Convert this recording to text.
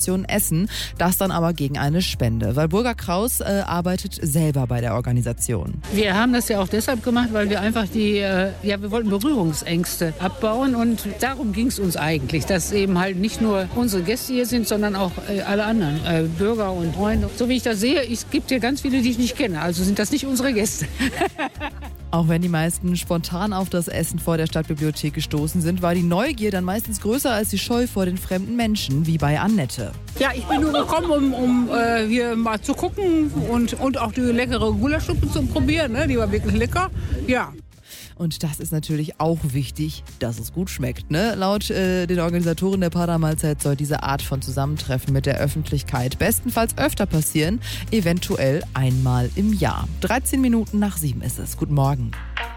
Portionen Essen, das dann aber gegen eine Spende. Walburga Kraus arbeitet selber bei der Organisation. Wir haben das ja auch deshalb gemacht, weil wir einfach wir wollten Berührungsängste abbauen und darum ging es uns eigentlich, dass eben halt nicht nur unsere Gäste hier sind, sondern auch alle anderen Bürger und Freunde. So wie ich das sehe, es gibt hier ganz viele, die ich nicht kenne, also sind das nicht unsere Gäste. Auch wenn die meisten spontan auf das Essen vor der Stadtbibliothek gestoßen sind, war die Neugier dann meistens größer als die Scheu vor den fremden Menschen, wie bei Annette. Ja, ich bin nur gekommen, um hier mal zu gucken und auch die leckere Gulaschsuppe zu probieren, ne? Die war wirklich lecker, ja. Und das ist natürlich auch wichtig, dass es gut schmeckt, ne? Laut den Organisatoren der Padermahlzeit soll diese Art von Zusammentreffen mit der Öffentlichkeit bestenfalls öfter passieren, eventuell einmal im Jahr. 13 Minuten nach 7 ist es. Guten Morgen.